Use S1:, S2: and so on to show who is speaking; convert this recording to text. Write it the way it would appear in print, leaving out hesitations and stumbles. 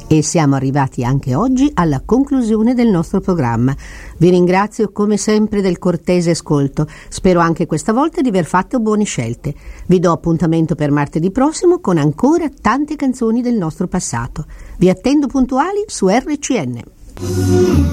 S1: E siamo arrivati anche oggi alla conclusione del nostro programma. Vi ringrazio come sempre del cortese ascolto. Spero anche questa volta di aver fatto buone scelte. Vi do appuntamento per martedì prossimo con ancora tante canzoni del nostro passato. Vi attendo puntuali su RCN.